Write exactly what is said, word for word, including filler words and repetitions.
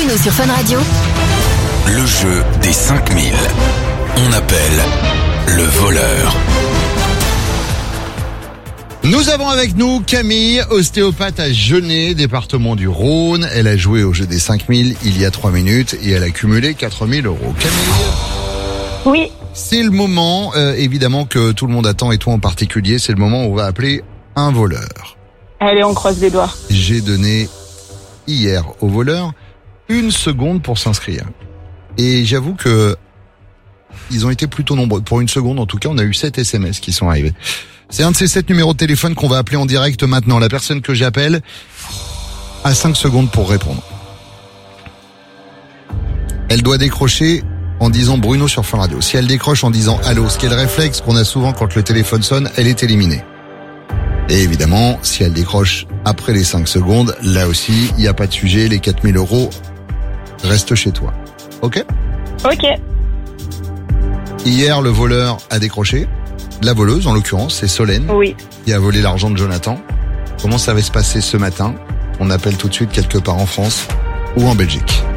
Bruno sur Fun Radio. Le jeu des cinq mille. On appelle le voleur. Nous avons avec nous Camille, ostéopathe à Genêt, département du Rhône. Elle a joué au jeu des cinq mille il y a trois minutes et elle a cumulé quatre mille euros. Camille ? Oui. C'est le moment, euh, évidemment, que tout le monde attend et toi en particulier. C'est le moment où on va appeler un voleur. Allez, on croise les doigts. J'ai donné hier au voleur une seconde pour s'inscrire. Et j'avoue que ils ont été plutôt nombreux. Pour une seconde, en tout cas, on a eu sept S M S qui sont arrivés. C'est un de ces sept numéros de téléphone qu'on va appeler en direct maintenant. La personne que j'appelle a cinq secondes pour répondre. Elle doit décrocher en disant Bruno sur Fun Radio. Si elle décroche en disant allô, ce qui est le réflexe qu'on a souvent quand le téléphone sonne, elle est éliminée. Et évidemment, si elle décroche après les cinq secondes, là aussi, il n'y a pas de sujet, les quatre mille euros restent chez toi. Ok ? Ok. Hier, le voleur a décroché. La voleuse, en l'occurrence, c'est Solène, Oui. qui a volé l'argent de Jonathan. Comment ça va se passer ce matin ? On appelle tout de suite quelque part en France ou en Belgique.